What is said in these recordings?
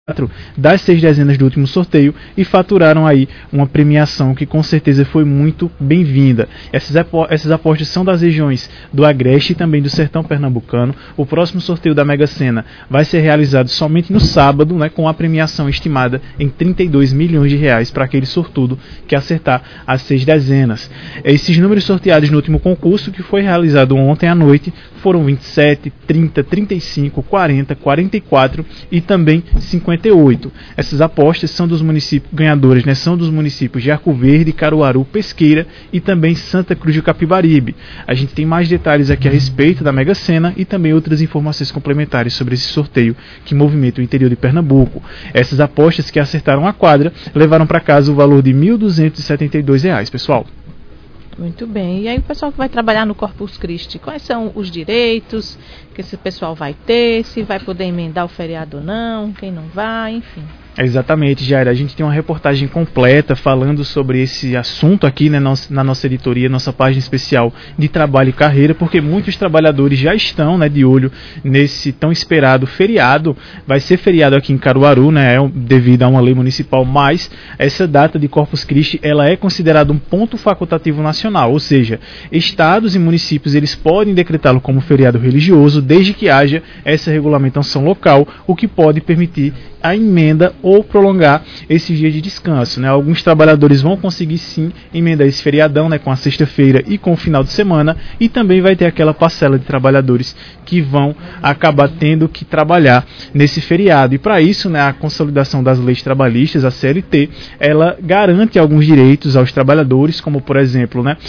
das 6 dezenas do último sorteio e faturaram aí uma premiação que com certeza foi muito bem-vinda. Essas apostas são das regiões do Agreste e também do Sertão Pernambucano. O próximo sorteio da Mega Sena vai ser realizado somente no sábado, né, com a premiação estimada em 32 milhões de reais para aquele sortudo que acertar as 6 dezenas. Esses números sorteados no último concurso, que foi realizado ontem à noite, foram 27, 30, 35, 40, 44 e também 58. Essas apostas são dos municípios ganhadores, né? São dos municípios de Arco Verde, Caruaru, Pesqueira e também Santa Cruz do Capibaribe. A gente tem mais detalhes aqui a respeito da Mega Sena e também outras informações complementares sobre esse sorteio que movimenta o interior de Pernambuco. Essas apostas que acertaram a quadra levaram para casa o valor de R$ 1.272, pessoal. Muito bem. E aí o pessoal que vai trabalhar no Corpus Christi, quais são os direitos que esse pessoal vai ter, se vai poder emendar o feriado ou não, quem não vai, enfim. Exatamente, Jair. A gente tem uma reportagem completa falando sobre esse assunto aqui, né, na nossa editoria, nossa página especial de trabalho e carreira, porque muitos trabalhadores já estão, né, de olho nesse tão esperado feriado. Vai ser feriado aqui em Caruaru, né, devido a uma lei municipal, mas essa data de Corpus Christi ela é considerada um ponto facultativo nacional, ou seja, estados e municípios eles podem decretá-lo como feriado religioso desde que haja essa regulamentação local, o que pode permitir a emenda ou prolongar esses dias de descanso, né? Alguns trabalhadores vão conseguir sim emendar esse feriadão, né, com a sexta-feira e com o final de semana, e também vai ter aquela parcela de trabalhadores que vão acabar tendo que trabalhar nesse feriado. E para isso, né, a consolidação das leis trabalhistas, a CLT, ela garante alguns direitos aos trabalhadores, como por exemplo, né,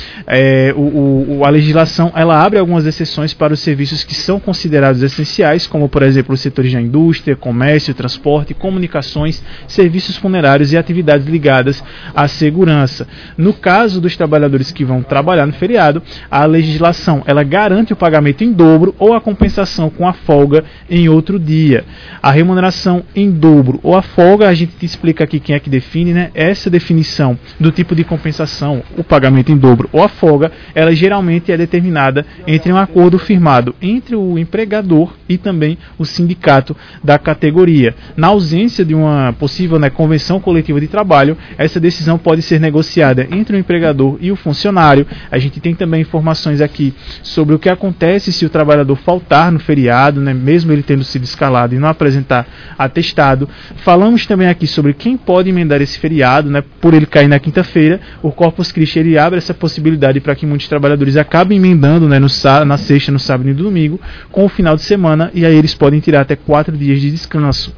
a legislação ela abre algumas exceções para os serviços que são considerados essenciais, como por exemplo os setores da indústria, comércio, transporte, comunicações, serviços funerários e atividades ligadas à segurança. No caso dos trabalhadores que vão trabalhar no feriado, a legislação ela garante o pagamento em dobro ou a compensação com a folga em outro dia. A remuneração em dobro ou a folga, a gente te explica aqui quem é que define, né? Essa definição do tipo de compensação, o pagamento em dobro ou a folga, ela geralmente é determinada entre um acordo firmado entre o empregador e também o sindicato da categoria. Na ausência de uma possível, né, convenção coletiva de trabalho, essa decisão pode ser negociada entre o empregador e o funcionário. A gente tem também informações aqui sobre o que acontece se o trabalhador faltar no feriado, né, mesmo ele tendo sido escalado e não apresentar atestado. Falamos também aqui sobre quem pode emendar esse feriado, né, por ele cair na quinta-feira. O Corpus Christi ele abre essa possibilidade para que muitos trabalhadores acabem emendando, né, na sexta, no sábado e no domingo, com o final de semana, e aí eles podem tirar até 4 dias de descanso.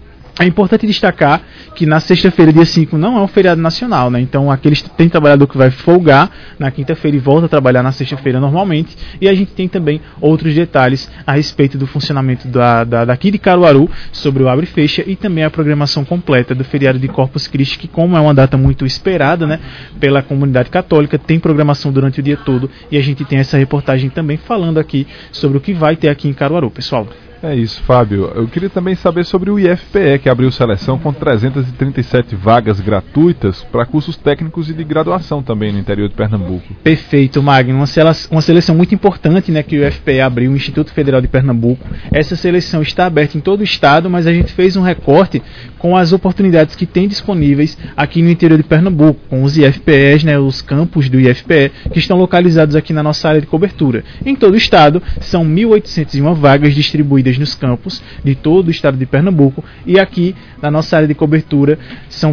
É importante destacar que na sexta-feira, dia 5, não é um feriado nacional, né? Então, tem trabalhador que vai folgar na quinta-feira e volta a trabalhar na sexta-feira normalmente. E a gente tem também outros detalhes a respeito do funcionamento daqui de Caruaru, sobre o abre e fecha, e também a programação completa do feriado de Corpus Christi, que como é uma data muito esperada, né, pela comunidade católica, tem programação durante o dia todo. E a gente tem essa reportagem também falando aqui sobre o que vai ter aqui em Caruaru, pessoal. É isso, Fábio. Eu queria também saber sobre o IFPE, que abriu seleção com 337 vagas gratuitas para cursos técnicos e de graduação também no interior de Pernambuco. Perfeito, Magno. Uma seleção muito importante, né, que o IFPE abriu, o Instituto Federal de Pernambuco. Essa seleção está aberta em todo o estado, mas a gente fez um recorte com as oportunidades que tem disponíveis aqui no interior de Pernambuco, com os IFPEs, né, os campos do IFPE, que estão localizados aqui na nossa área de cobertura. Em todo o estado, são 1.801 vagas distribuídas nos campos de todo o estado de Pernambuco, e aqui na nossa área de cobertura são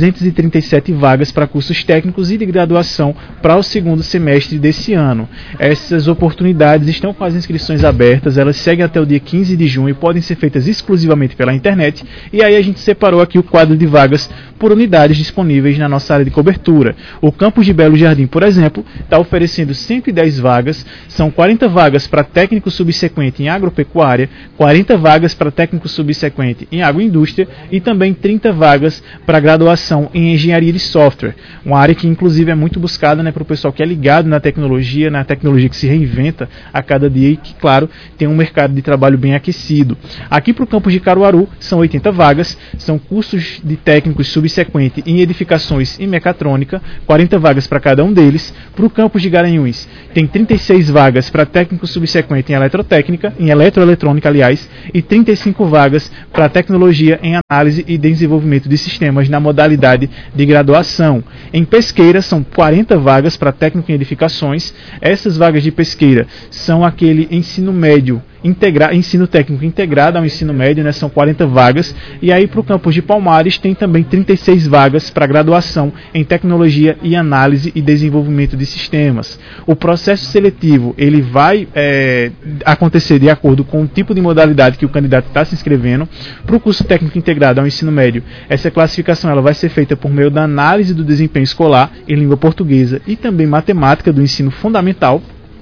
337 vagas para cursos técnicos e de graduação para o segundo semestre desse ano. Essas oportunidades estão com as inscrições abertas, elas seguem até o dia 15 de junho e podem ser feitas exclusivamente pela internet, e aí a gente separou aqui o quadro de vagas por unidades disponíveis na nossa área de cobertura. O campus de Belo Jardim, por exemplo, está oferecendo 110 vagas, são 40 vagas para técnico subsequente em agropecuária, 40 vagas para técnico subsequente em agroindústria e também 30 vagas para graduação em engenharia de software, uma área que inclusive é muito buscada, né, para o pessoal que é ligado na tecnologia que se reinventa a cada dia e que, claro, tem um mercado de trabalho bem aquecido. Aqui para o campus de Caruaru são 80 vagas, são cursos de técnicos subsequente em edificações e mecatrônica, 40 vagas para cada um deles. Para o campus de Garanhuns tem 36 vagas para técnico subsequente em eletrotécnica, em eletroeletrônica, aliás, e 35 vagas para tecnologia em análise e desenvolvimento de sistemas na modalidade de graduação. Em pesqueira, são 40 vagas para técnico em edificações. Essas vagas de pesqueira são aquele ensino médio, ensino técnico integrado ao ensino médio, né, são 40 vagas, e aí para o campus de Palmares tem também 36 vagas para graduação em tecnologia e análise e desenvolvimento de sistemas. O processo seletivo ele vai acontecer de acordo com o tipo de modalidade que o candidato está se inscrevendo. Para o curso técnico integrado ao ensino médio, essa classificação ela vai ser feita por meio da análise do desempenho escolar em língua portuguesa e também matemática do ensino fundamental.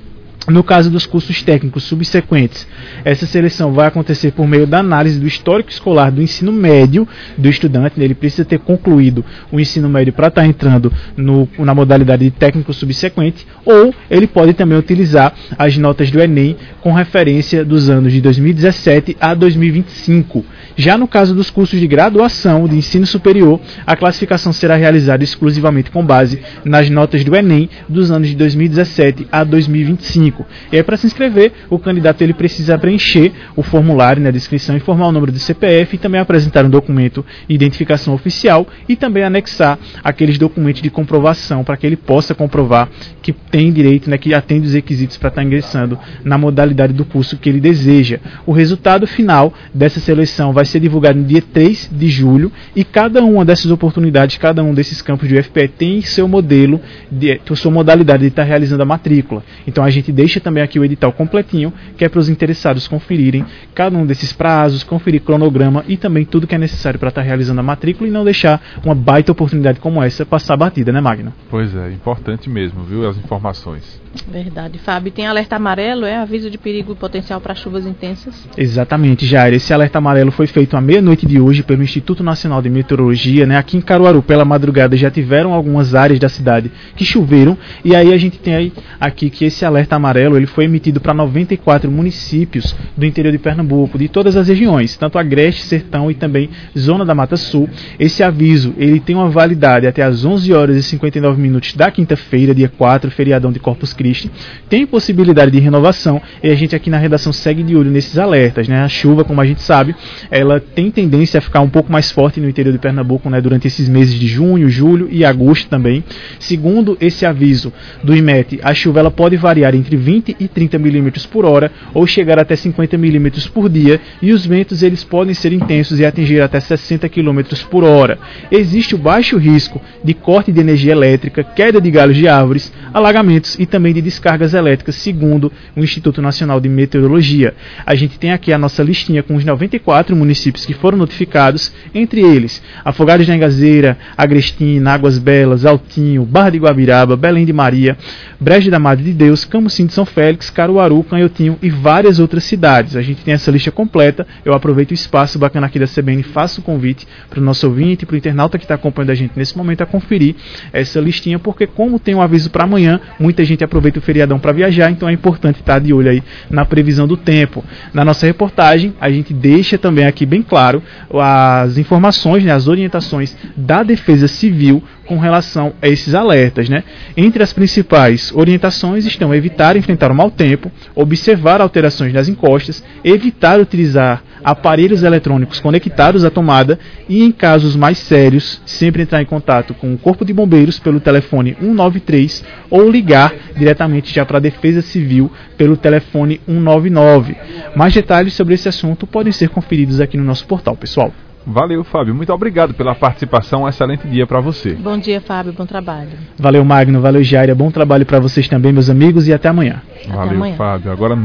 No caso dos cursos técnicos subsequentes, essa seleção vai acontecer por meio da análise do histórico escolar do ensino médio do estudante. Ele precisa ter concluído o ensino médio para estar entrando na modalidade de técnico subsequente, ou ele pode também utilizar as notas do Enem com referência dos anos de 2017 a 2025. Já no caso dos cursos de graduação de ensino superior, a classificação será realizada exclusivamente com base nas notas do Enem dos anos de 2017 a 2025. E aí, para se inscrever, o candidato ele precisa preencher o formulário, né, de inscrição, informar o número do CPF e também apresentar um documento de identificação oficial e também anexar aqueles documentos de comprovação para que ele possa comprovar que tem direito, né, que atende os requisitos para estar ingressando na modalidade do curso que ele deseja. O resultado final dessa seleção vai ser divulgado no dia 3 de julho e cada uma dessas oportunidades, cada um desses campos de UFPE tem seu modelo, sua modalidade de estar realizando a matrícula. Então a gente deixa também aqui o edital completinho, que é para os interessados conferirem cada um desses prazos, conferir cronograma e também tudo que é necessário para estar realizando a matrícula e não deixar uma baita oportunidade como essa passar batida, né, Magno? Pois é, importante mesmo, viu, as informações. Verdade, Fábio. Tem alerta amarelo, aviso de perigo potencial para chuvas intensas? Exatamente, Jair. Esse alerta amarelo foi feito à meia-noite de hoje pelo Instituto Nacional de Meteorologia, né? Aqui em Caruaru, pela madrugada, já tiveram algumas áreas da cidade que choveram, e aí a gente tem aí aqui que esse alerta amarelo ele foi emitido para 94 municípios do interior de Pernambuco, de todas as regiões, tanto Agreste, Sertão e também Zona da Mata Sul. Esse aviso ele tem uma validade até às 11 horas e 59 minutos da quinta-feira, dia 4, feriadão de Corpus Christi. Tem possibilidade de renovação e a gente aqui na redação segue de olho nesses alertas, né? A chuva, como a gente sabe, ela tem tendência a ficar um pouco mais forte no interior de Pernambuco, né? Durante esses meses de junho, julho e agosto também. Segundo esse aviso do IMET, a chuva ela pode variar entre 20 e 30 milímetros por hora ou chegar até 50 milímetros por dia e os ventos eles podem ser intensos e atingir até 60 quilômetros por hora. Existe o baixo risco de corte de energia elétrica, queda de galhos de árvores, alagamentos e também de descargas elétricas, segundo o Instituto Nacional de Meteorologia. A gente tem aqui a nossa listinha com os 94 municípios que foram notificados, entre eles Afogados da Engazeira, Agrestina, Águas Belas, Altinho, Barra de Guabiraba, Belém de Maria, Brejo da Madre de Deus, Camusim de São Félix, Caruaru, Canhotinho e várias outras cidades. A gente tem essa lista completa. Eu aproveito o espaço bacana aqui da CBN e faço o convite para o nosso ouvinte, para o internauta que está acompanhando a gente nesse momento a conferir essa listinha, porque como tem um aviso para amanhã, muita gente aproveita o feriadão para viajar, então é importante estar de olho aí na previsão do tempo. Na nossa reportagem, a gente deixa também aqui bem claro as informações, né, as orientações da Defesa Civil com relação a esses alertas, né? Entre as principais orientações estão evitar enfrentar o mau tempo, observar alterações nas encostas, evitar utilizar aparelhos eletrônicos conectados à tomada e, em casos mais sérios, sempre entrar em contato com o Corpo de Bombeiros pelo telefone 193 ou ligar diretamente já para a Defesa Civil pelo telefone 199. Mais detalhes sobre esse assunto podem ser conferidos aqui no nosso portal, pessoal. Valeu, Fábio. Muito obrigado pela participação. Um excelente dia para você. Bom dia, Fábio. Bom trabalho. Valeu, Magno. Valeu, Jaira. Bom trabalho para vocês também, meus amigos, e até amanhã. Valeu, Fábio. Agora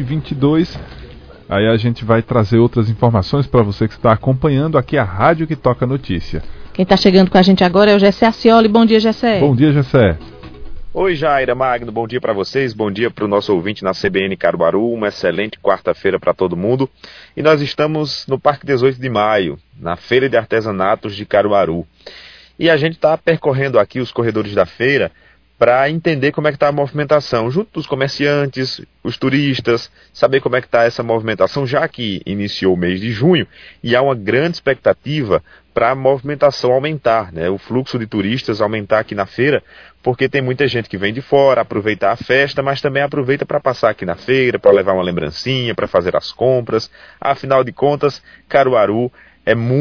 9h22. Aí a gente vai trazer outras informações para você que está acompanhando aqui a Rádio que Toca Notícia. Quem está chegando com a gente agora é o Gessé Acioli. Bom dia, Gessé. Bom dia, Gessé. Oi, Jaira, Magno, bom dia para vocês, bom dia para o nosso ouvinte na CBN Caruaru, uma excelente quarta-feira para todo mundo. E nós estamos no Parque 18 de Maio, na Feira de Artesanatos de Caruaru. E a gente está percorrendo aqui os corredores da feira para entender como é que está a movimentação, junto dos comerciantes, os turistas, saber como é que está essa movimentação, já que iniciou o mês de junho, e há uma grande expectativa para a movimentação aumentar, né? O fluxo de turistas aumentar aqui na feira, porque tem muita gente que vem de fora, aproveita a festa, mas também aproveita para passar aqui na feira, para levar uma lembrancinha, para fazer as compras. Afinal de contas, Caruaru é muito